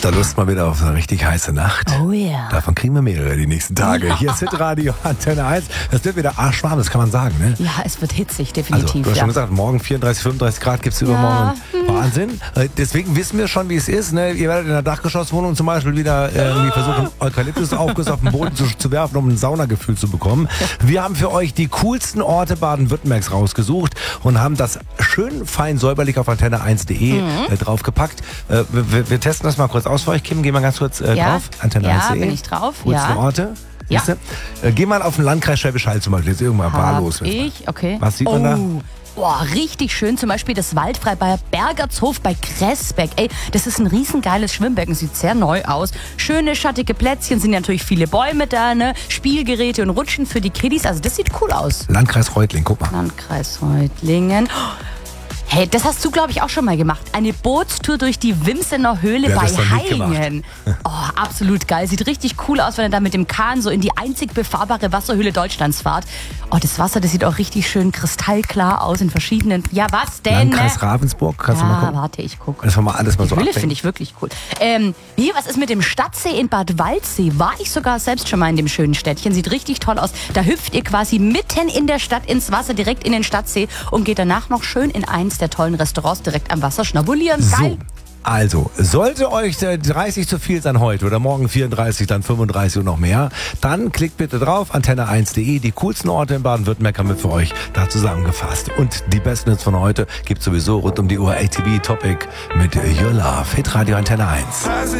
ihr Lust mal wieder auf eine richtig heiße Nacht? Oh ja. Davon kriegen wir mehrere die nächsten Tage. Hier ist Hitradio Antenne 1. Das wird wieder arschwarm, das kann man sagen, ne? Ja, es wird hitzig, Also, definitiv. du hast schon gesagt, morgen 34, 35 Grad gibt es übermorgen. Ja. Wahnsinn. Deswegen wissen wir schon, wie es ist. Ne? Ihr werdet in der Dachgeschosswohnung zum Beispiel wieder irgendwie versuchen, Eukalyptusaufguss auf den Boden zu werfen, um ein Saunagefühl zu bekommen. Wir haben für euch die coolsten Orte Baden-Württembergs rausgesucht und haben das schön fein säuberlich auf antenne1.de draufgepackt. Wir testen das mal kurz aus für euch. Kim, geh mal ganz kurz drauf. Antenne1.de. Ja, bin ich drauf. Coolste Orte. Ja. Geh mal auf den Landkreis Schwäbisch Hall zum Beispiel. Jetzt irgendwann wahllos. Okay. Was sieht man da? Boah, richtig schön. Zum Beispiel das Waldfreibad Bergertshof bei Kressbeck. Ey, das ist ein riesengeiles Schwimmbecken. Sieht sehr neu aus. Schöne, schattige Plätzchen, sind ja natürlich viele Bäume da, ne? Spielgeräte und Rutschen für die Kiddies. Also das sieht cool aus. Landkreis Reutlingen, guck mal. Landkreis Reutlingen. Hey, das hast du, glaube ich, auch schon mal gemacht. Eine Bootstour durch die Wimsener Höhle bei Heilingen. Oh, absolut geil. Sieht richtig cool aus, wenn ihr da mit dem Kahn so in die einzig befahrbare Wasserhöhle Deutschlands fahrt. Oh, das Wasser, das sieht auch richtig schön kristallklar aus in verschiedenen... Ja, was denn? Landkreis Ravensburg, kannst du mal gucken? Warte, ich gucke. Das war mal alles mal Die so Höhle abdenken. finde ich wirklich cool. Hier, was ist mit dem Stadtsee in Bad Waldsee? War ich sogar selbst schon mal in dem schönen Städtchen. Sieht richtig toll aus. Da hüpft ihr quasi mitten in der Stadt ins Wasser, direkt in den Stadtsee und geht danach noch schön in eins der tollen Restaurants direkt am Wasser schnabulieren. Geil. Also, sollte euch 30 zu viel sein heute oder morgen 34, dann 35 und noch mehr, dann klickt bitte drauf, antenne1.de. Die coolsten Orte in Baden-Württemberg haben wir für euch da zusammengefasst. Und die besten Hits von heute gibt es sowieso rund um die Uhr ATV Topic mit Your Love. Hitradio Antenne 1.